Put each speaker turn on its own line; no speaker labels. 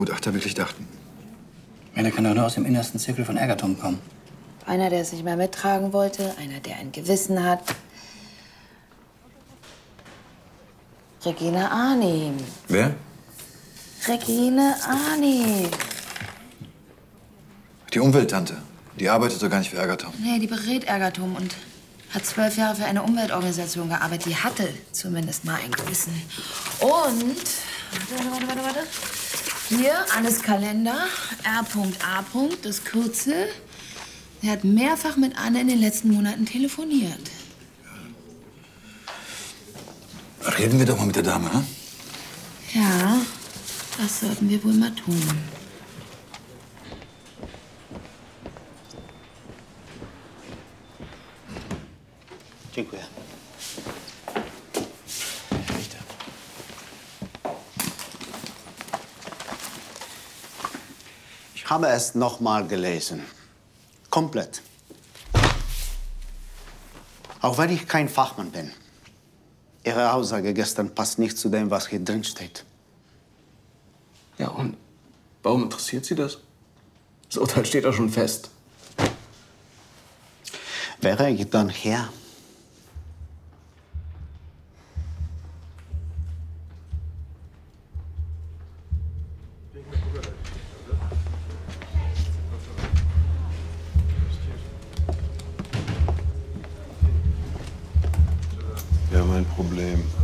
Gutachter wirklich dachten.
Ja, der kann doch nur aus dem innersten Zirkel von Egerton kommen.
Einer, der es nicht mehr mittragen wollte, einer, der ein Gewissen hat. Regine Arnim.
Wer?
Regine Arnim.
Die Umwelttante. Die arbeitet doch gar nicht für Egerton.
Nee, die berät Egertum und hat 12 Jahre für eine Umweltorganisation gearbeitet. Die hatte zumindest mal ein Gewissen. Und, warte. Hier, Annes Kalender, R.A. das Kürzel. Er hat mehrfach mit Anne in den letzten Monaten telefoniert.
Reden wir doch mal mit der Dame, hm?
Ja, das sollten wir wohl mal tun.
Dziękuję.
Ich habe es noch mal gelesen. Komplett. Auch wenn ich kein Fachmann bin. Ihre Aussage gestern passt nicht zu dem, was hier drin steht.
Ja, und warum interessiert Sie das? Das Urteil steht doch schon fest.
Wäre ich dann her?
Wir haben ein Problem.